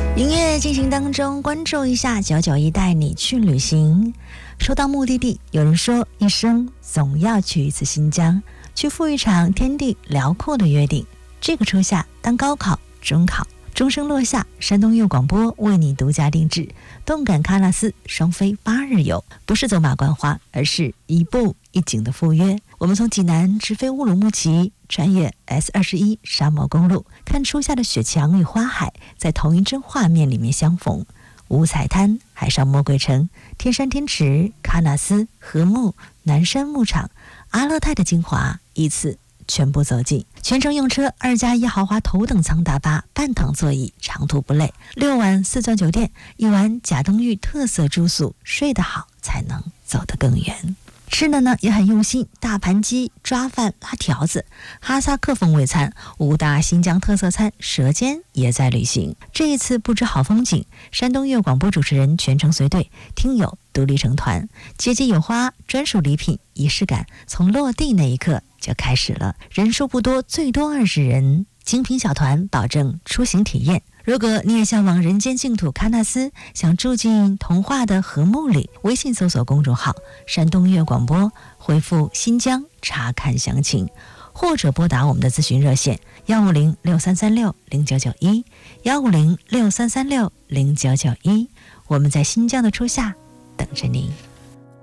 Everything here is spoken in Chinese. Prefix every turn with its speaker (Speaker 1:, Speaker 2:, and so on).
Speaker 1: 音乐进行当中，关注一下991带你去旅行。说到目的地，有人说一生总要去一次新疆，去赴一场天地辽阔的约定。这个初夏，当高考、中考钟声落下，山东幼广播为你独家定制动感喀纳斯双飞8日游，不是走马观花，而是一步一景的赴约。我们从济南直飞乌鲁木齐，穿越 S21 沙漠公路，看初夏的雪墙与花海在同一帧画面里面相逢。五彩滩、海上魔鬼城、天山天池、喀纳斯、禾木、南山牧场、阿勒泰的精华，一次全部走进。全程用车2+1豪华头等舱大巴，半躺座椅，长途不累。6晚4钻酒店，1晚贾登峪特色住宿，睡得好才能走得更远。吃的呢也很用心，大盘鸡、抓饭、拉条子，哈萨克风味餐，5大新疆特色餐，舌尖也在旅行。这一次不止好风景，山东乐广播主持人全程随队，听友独立成团，节节有花，专属礼品，仪式感从落地那一刻就开始了。人数不多，最多20人，精品小团，保证出行体验。如果你也向往人间净土喀纳斯，想住进童话的禾木里，微信搜索公众号山东乐广播，回复新疆查看详情，或者拨打我们的咨询热线15063360991 15063360991，我们在新疆的初夏等着您。